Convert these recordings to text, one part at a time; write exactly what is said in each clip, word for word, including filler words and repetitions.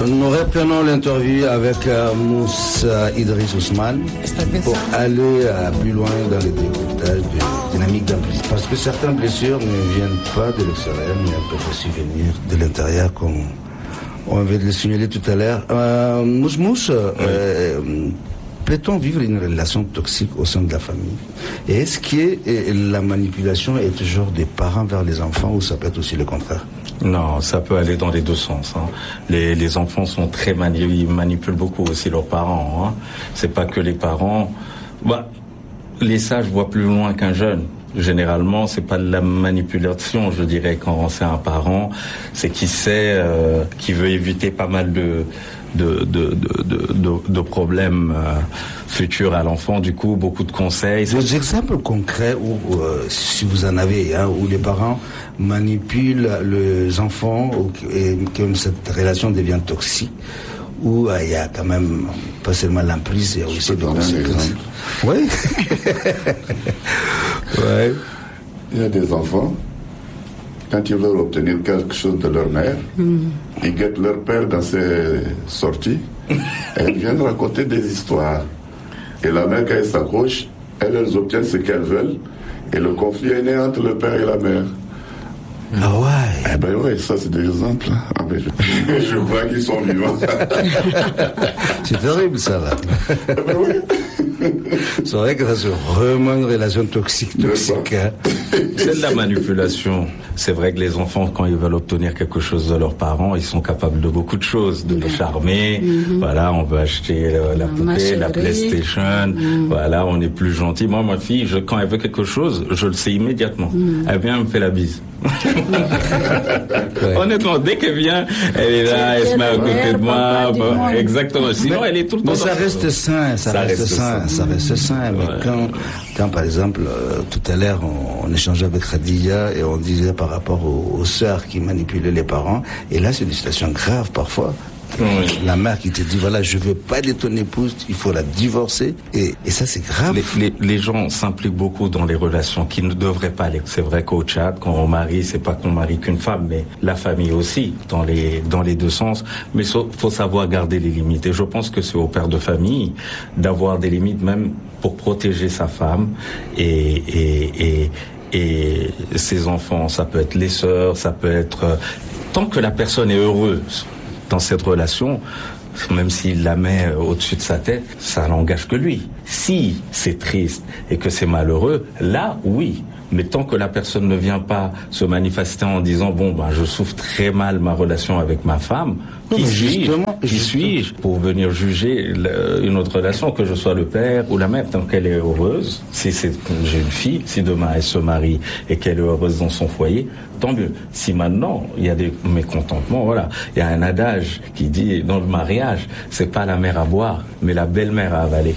Nous reprenons l'interview avec euh, Moussa Idriss Ousmane pour aller euh, plus loin dans le décryptage de dynamique d'emprise. Parce que certaines blessures ne viennent pas de l'extérieur, mais elles peuvent aussi venir de l'intérieur, comme on vient de le signaler tout à l'heure. Euh, Mouss Mouss, euh, oui. Peut-on vivre une relation toxique au sein de la famille? Et est-ce que la manipulation est toujours des parents vers les enfants ou ça peut être aussi le contraire? Non, ça peut aller dans les deux sens. Hein. Les, les enfants sont très mani- ils manipulent beaucoup aussi leurs parents. Hein. C'est pas que les parents. Bah, les sages voient plus loin qu'un jeune. Généralement, c'est pas de la manipulation, je dirais, quand c'est un parent, c'est qu'il sait, euh, qu'il veut éviter pas mal de de de de de, de, de problèmes euh, futurs à l'enfant. Du coup, beaucoup de conseils. Des exemples concrets où, euh, si vous en avez, hein, où les parents manipulent les enfants et que cette relation devient toxique, où il euh, y a quand même pas seulement l'emprise, il y a aussi des conséquences. Oui. Ouais. Il y a des enfants, quand ils veulent obtenir quelque chose de leur mère, mm. ils guettent leur père dans ses sorties et ils viennent raconter des histoires. Et la mère, quand elle s'accroche, elles, elles obtiennent ce qu'elles veulent et le conflit est né entre le père et la mère. Ah ouais. Eh ben oui, ça c'est des exemples. Ah ben je, je crois qu'ils sont vivants. C'est terrible ça là. Eh ben oui. C'est vrai que ça c'est vraiment une relation toxique, toxique. Hein. C'est de la manipulation. C'est vrai que les enfants, quand ils veulent obtenir quelque chose de leurs parents, ils sont capables de beaucoup de choses, de les charmer. Mm-hmm. Voilà, on veut acheter la, la poupée, la PlayStation. Mm-hmm. Voilà, on est plus gentil. Moi, ma fille, je, quand elle veut quelque chose, je le sais immédiatement. Mm-hmm. Elle vient, elle me fait la bise. Ouais. Honnêtement, dès qu'elle vient, elle est là, elle se met à côté de moi. Bon, exactement. Sinon, mais, elle est tout le temps. Mais ça reste sain, ça, ça reste, reste sain, sain, ça reste sain. Mais ouais. quand, quand, par exemple, euh, tout à l'heure, on, on échangeait avec Khadija et on disait par rapport aux, aux sœurs qui manipulaient les parents, et là, c'est une situation grave parfois. Oui. La mère qui te dit voilà, je veux pas de ton épouse, il faut la divorcer, et, et ça c'est grave. Les, les, les gens s'impliquent beaucoup dans les relations qui ne devraient pas aller. C'est vrai qu'au Tchad, quand on marie, c'est pas qu'on marie qu'une femme, mais la famille aussi, dans les dans les deux sens. Mais il faut savoir garder les limites. Et je pense que c'est au père de famille d'avoir des limites, même pour protéger sa femme et et et et ses enfants. Ça peut être les sœurs, ça peut être tant que la personne est heureuse dans cette relation, même s'il la met au-dessus de sa tête, ça n'engage que lui. Si c'est triste et que c'est malheureux, là, oui. Mais tant que la personne ne vient pas se manifester en disant bon ben je souffre très mal ma relation avec ma femme, non, qui suis-je Qui suis-je pour venir juger une autre relation, que je sois le père ou la mère, tant qu'elle est heureuse. Si c'est j'ai une fille, si demain elle se marie et qu'elle est heureuse dans son foyer, tant mieux. Si maintenant il y a des mécontentements, voilà, il y a un adage qui dit dans le mariage, c'est pas la mère à boire, mais la belle-mère à avaler.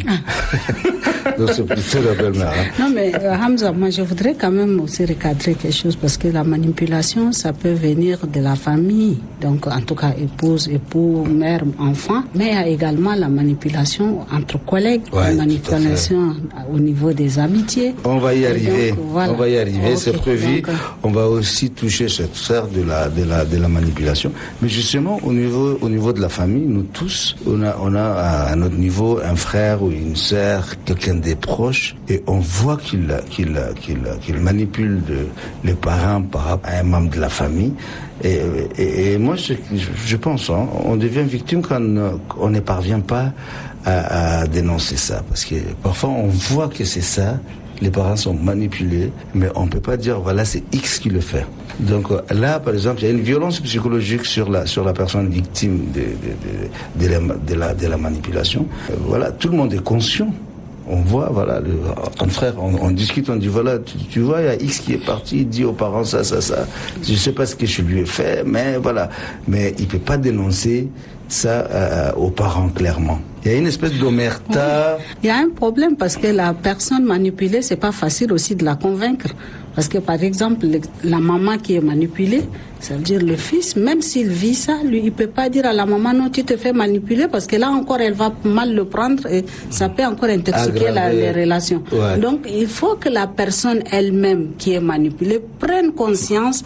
Mm-hmm. Donc c'est plutôt la belle-mère. Hein. Non mais euh, Hamza, moi je voudrais quand même aussi recadrer quelque chose, parce que la manipulation, ça peut venir de la famille, donc en tout cas épouse, époux, mère, enfant, mais il y a également la manipulation entre collègues, ouais, la manipulation au niveau des amitiés. On va y arriver, donc, voilà. on va y arriver, okay. C'est prévu. Donc, on va aussi toucher cette sphère de la de la de la manipulation, mais justement au niveau au niveau de la famille, nous tous, on a on a à notre niveau un frère ou une sœur, quelqu'un des proches, et on voit qu'il qu'il qu'il qu'il manipule de, les parents par rapport à un membre de la famille. Et, et, et moi, je, je pense, hein, on devient victime quand on ne parvient pas à, à dénoncer ça, parce que parfois on voit que c'est ça. Les parents sont manipulés, mais on ne peut pas dire voilà c'est X qui le fait. Donc là, par exemple, il y a une violence psychologique sur la sur la personne victime de de, de, de, la, de la de la manipulation. Voilà, tout le monde est conscient. On voit, voilà, le, un frère, on, on discute, on dit voilà, tu, tu vois, il y a X qui est parti, il dit aux parents ça, ça, ça. Je sais pas ce que je lui ai fait, mais voilà. Mais il peut pas dénoncer ça euh, aux parents clairement. Il y a une espèce d'omerta. Oui. Il y a un problème parce que la personne manipulée, c'est pas facile aussi de la convaincre. Parce que par exemple, la maman qui est manipulée, ça veut dire le fils, même s'il vit ça, lui, il peut pas dire à la maman non, tu te fais manipuler, parce que là encore, elle va mal le prendre et ça peut encore intoxiquer la, les relations. Ouais. Donc, il faut que la personne elle-même qui est manipulée prenne conscience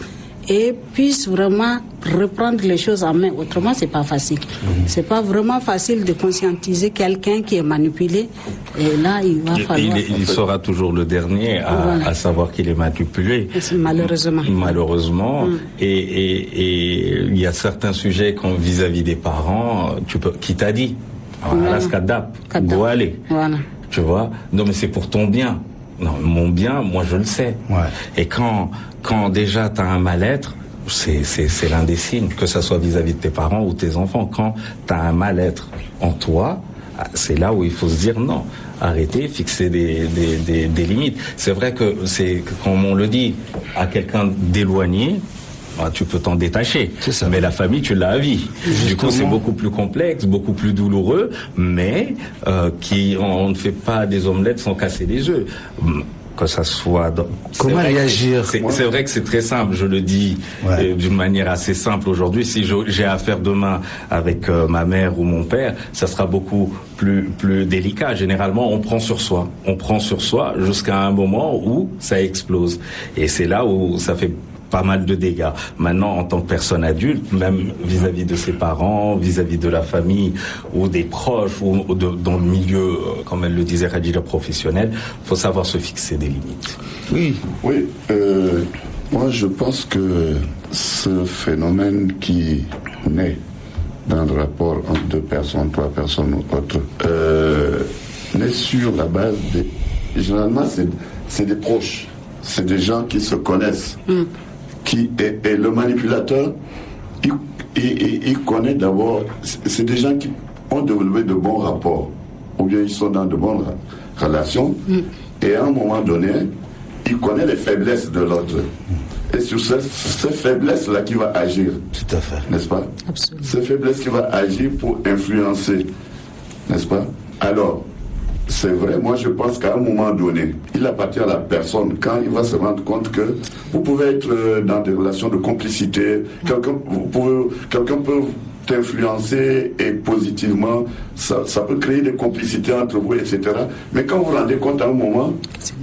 et puisse vraiment reprendre les choses en main. Autrement, c'est pas facile. Mmh. C'est pas vraiment facile de conscientiser quelqu'un qui est manipulé. Et là, il va falloir... Il, il sera toujours le dernier à, voilà. à savoir qu'il est manipulé. Malheureusement. Malheureusement. Mmh. Et, et, et il y a certains sujets quand, vis-à-vis des parents, tu peux, qui t'a dit, voilà, ce kadap, où aller. Voilà. Tu vois? Non, mais c'est pour ton bien. Non, mon bien, moi, je le sais. Ouais. Et quand, quand déjà t'as un mal-être, c'est, c'est, c'est l'un des signes, que ça soit vis-à-vis de tes parents ou tes enfants. Quand tu as un mal-être en toi, c'est là où il faut se dire non, arrêter, fixer des, des, des, des limites. C'est vrai que c'est, comme on le dit, à quelqu'un d'éloigné, tu peux t'en détacher, mais la famille, tu l'as à vie. Justement. Du coup, c'est beaucoup plus complexe, beaucoup plus douloureux, mais euh, qui, on, on ne fait pas des omelettes sans casser les œufs. Que ça soit dans... Comment réagir? C'est, c'est vrai que c'est très simple, je le dis ouais. euh, d'une manière assez simple aujourd'hui. Si je, j'ai affaire demain avec euh, ma mère ou mon père, ça sera beaucoup plus plus délicat. Généralement, on prend sur soi, on prend sur soi jusqu'à un moment où ça explose. Et c'est là où ça fait pas mal de dégâts. Maintenant, en tant que personne adulte, même vis-à-vis de ses parents, vis-à-vis de la famille ou des proches ou de, dans le milieu, comme elle le disait, Khadija, professionnel, faut savoir se fixer des limites. Oui, oui. Euh, moi, je pense que ce phénomène qui naît dans le rapport entre deux personnes, trois personnes ou autres, euh, naît sur la base des... Généralement, c'est, c'est des proches. C'est des gens qui se connaissent. Mm. Qui est, et le manipulateur, il, il, il connaît d'abord, c'est des gens qui ont développé de bons rapports, ou bien ils sont dans de bonnes relations, mm. et à un moment donné, il connaît les faiblesses de l'autre. Et sur ces, ces faiblesses-là qu'il va agir. Tout à fait. N'est-ce pas? Absolument. Ces faiblesses qu'il va agir pour influencer. N'est-ce pas? Alors, c'est vrai, moi je pense qu'à un moment donné, il appartient à la personne, quand il va se rendre compte que vous pouvez être dans des relations de complicité, quelqu'un, vous pouvez, quelqu'un peut t'influencer et positivement, ça, ça peut créer des complicités entre vous, et cetera. Mais quand vous vous rendez compte à un moment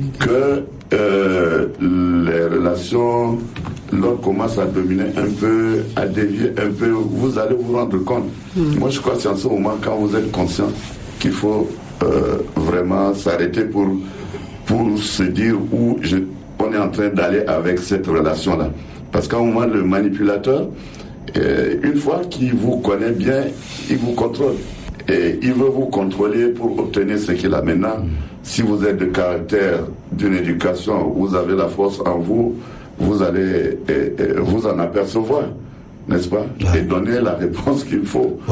que euh, les relations, l'autre commence à dominer un peu, à dévier un peu, vous allez vous rendre compte. Mm. Moi je crois que c'est en ce moment, quand vous êtes conscient qu'il faut Euh, vraiment s'arrêter pour, pour se dire où je, on est en train d'aller avec cette relation-là. Parce qu'à un moment, le manipulateur, euh, une fois qu'il vous connaît bien, il vous contrôle. Et il veut vous contrôler pour obtenir ce qu'il a. Maintenant, si vous êtes de caractère d'une éducation, vous avez la force en vous, vous allez et, et, vous en apercevoir, n'est-ce pas? Et donner la réponse qu'il faut.